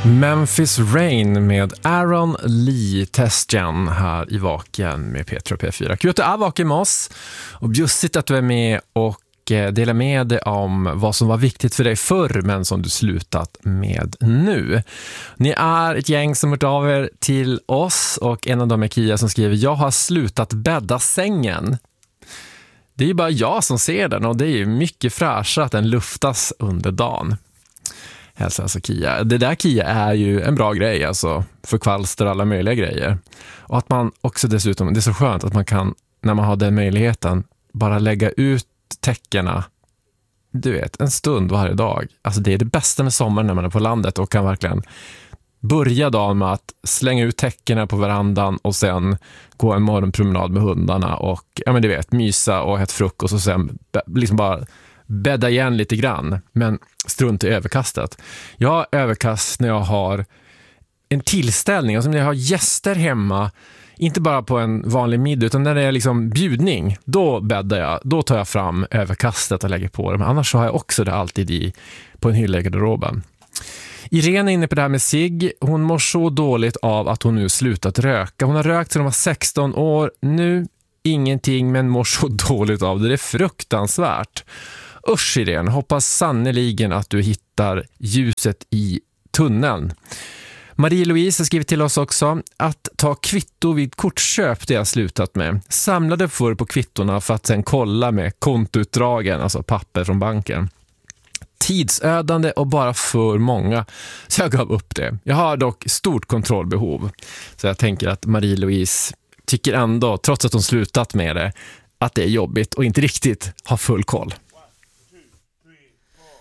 Memphis Rain med Aaron Lee Testjan här i Vaken med Petra P4. Kul att du är vaken med oss och bjussigt att du är med och delar med dig om vad som var viktigt för dig förr men som du slutat med nu. Ni är ett gäng som hört av er till oss och en av dem är Kia som skriver: jag har slutat bädda sängen. Det är ju bara jag som ser den och det är ju mycket fräschare att den luftas under dagen. Hälsa alltså Kia. Det där Kia är ju en bra grej alltså för kvalster och alla möjliga grejer. Och att man också dessutom, det är så skönt att man kan, när man har den möjligheten, bara lägga ut täckerna, du vet, en stund varje dag. Alltså det är det bästa med sommaren när man är på landet och kan verkligen börja dagen med att slänga ut täckerna på verandan och sen gå en morgonpromenad med hundarna och, ja men du vet, mysa och äta frukost och sen liksom bara bädda igen lite grann, men strunt i överkastet. Jag har överkast när jag har en tillställning, alltså när jag har gäster hemma, inte bara på en vanlig middag utan när det är liksom bjudning, då bäddar jag, då tar jag fram överkastet och lägger på det, men annars så har jag också det alltid på en hylla i garderoben. Irene är inne på det här med cigg. Hon mår så dåligt av att hon nu slutat röka. Hon har rökt sedan hon var 16 år, nu ingenting, men mår så dåligt av det. Det är fruktansvärt. Usch Irene, hoppas sannoliken att du hittar ljuset i tunneln. Marie-Louise har skrivit till oss också: att ta kvitto vid kortköp, det har jag slutat med. Samlade förr på kvittorna för att sen kolla med kontoutdragen, alltså papper från banken. Tidsödande och bara för många, så jag gav upp det. Jag har dock stort kontrollbehov, så jag tänker att Marie-Louise tycker ändå, trots att hon slutat med det, att det är jobbigt och inte riktigt har full koll.